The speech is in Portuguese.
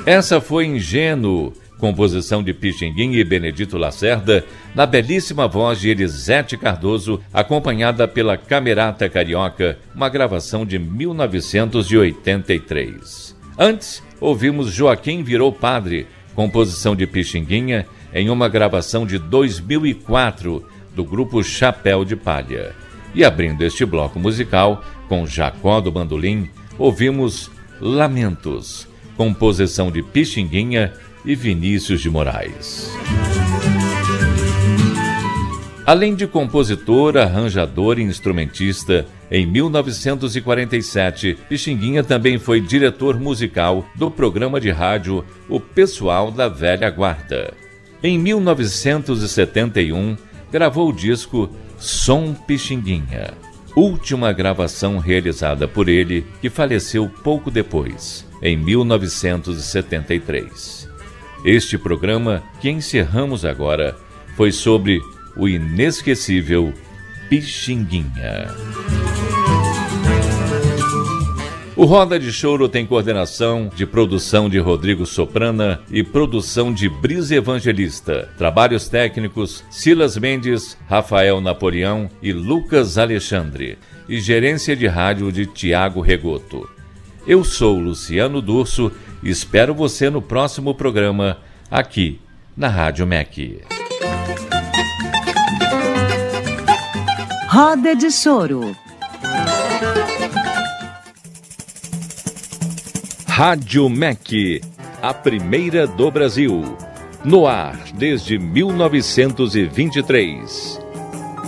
Essa foi Ingênuo, composição de Pixinguinha e Benedito Lacerda, na belíssima voz de Elisete Cardoso, acompanhada pela Camerata Carioca, uma gravação de 1983. Antes, ouvimos Joaquim Virou Padre, composição de Pixinguinha, em uma gravação de 2004, do grupo Chapéu de Palha. E abrindo este bloco musical, com Jacó do Bandolim, ouvimos Lamentos, composição de Pixinguinha e Vinícius de Moraes. Além de compositor, arranjador e instrumentista, em 1947, Pixinguinha também foi diretor musical do programa de rádio O Pessoal da Velha Guarda. Em 1971, gravou o disco Som Pixinguinha, última gravação realizada por ele, que faleceu pouco depois, em 1973. Este programa, que encerramos agora, foi sobre o inesquecível Pixinguinha. O Roda de Choro tem coordenação de produção de Rodrigo Soprana e produção de Brisa Evangelista. Trabalhos técnicos Silas Mendes, Rafael Napoleão e Lucas Alexandre. E gerência de rádio de Tiago Regoto. Eu sou Luciano Durso e espero você no próximo programa, aqui na Rádio MEC. Roda de Choro. Rádio MEC, a primeira do Brasil. No ar desde 1923.